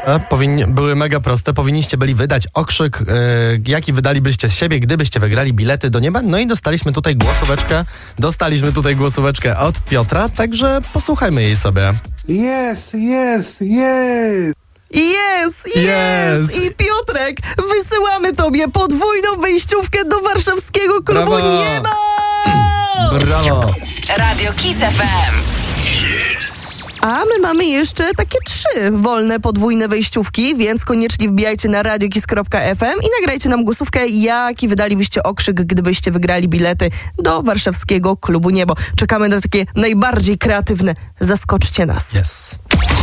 Były mega proste. Powinniście byli wydać okrzyk, jaki wydalibyście z siebie, gdybyście wygrali bilety do nieba. No i dostaliśmy tutaj głosóweczkę od Piotra, także posłuchajmy jej sobie. Yes, yes, yes! Jest! I Piotrek, wysyłamy tobie podwójną wejściówkę do warszawskiego klubu Brawo! nieba! Brawo! Radio Kiss FM. A my mamy jeszcze takie 3 wolne podwójne wejściówki, więc koniecznie wbijajcie na radiokis.fm i nagrajcie nam głosówkę, jaki wydalibyście okrzyk, gdybyście wygrali bilety do warszawskiego klubu Niebo. Czekamy na takie najbardziej kreatywne. Zaskoczcie nas. Yes.